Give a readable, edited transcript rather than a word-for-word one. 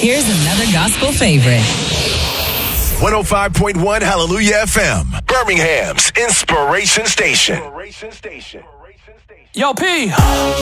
Here's another gospel favorite. 105.1 Hallelujah FM, Birmingham's Inspiration Station. Yo, P.